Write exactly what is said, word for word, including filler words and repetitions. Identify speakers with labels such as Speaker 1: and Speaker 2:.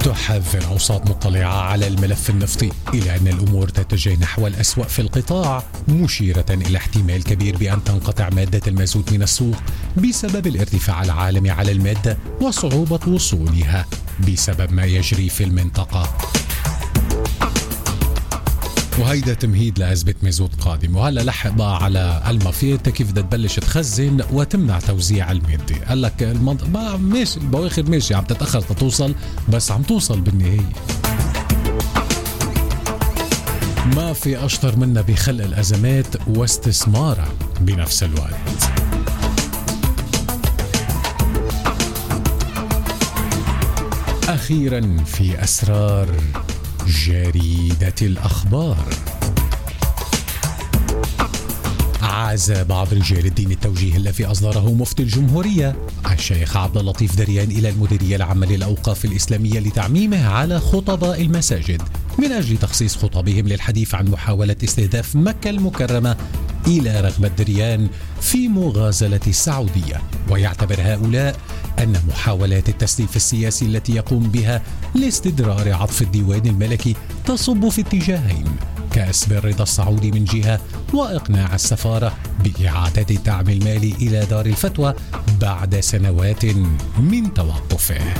Speaker 1: تحذر أوساط مطلعة على الملف النفطي إلى أن الأمور تتجه نحو الأسوأ في القطاع، مشيرة إلى احتمال كبير بأن تنقطع مادة المازوت من السوق بسبب الارتفاع العالمي على المادة وصعوبة وصولها بسبب ما يجري في المنطقة. وهيدا تمهيد لأزمة مازوت قادم. وهلا لحق بقى على المافيا كيف بدها تبلش تخزن وتمنع توزيع المادة. قال لك المنطقة بقى ماشي، البواخر ماشي عم تتأخر تتوصل، بس عم توصل بالنهاية. ما في أشطر منا بخلق الأزمات واستثمارها بنفس الوقت. أخيرا في أسرار جريدة الأخبار. عاز بعض رجال الدين التوجيه الذي أصدره مفتي الجمهورية الشيخ عبد اللطيف دريان إلى المديرية العامة للأوقاف الإسلامية لتعميمه على خطباء المساجد من أجل تخصيص خطبهم للحديث عن محاولة استهداف مكة المكرمة إلى رغبة دريان في مغازلة السعودية. ويعتبر هؤلاء أن محاولات التسليف السياسي التي يقوم بها لاستدرار عطف الديوان الملكي تصب في اتجاهين: كسب الرضا السعودي من جهة، وإقناع السفارة بإعادة الدعم المالي إلى دار الفتوى بعد سنوات من توقفه.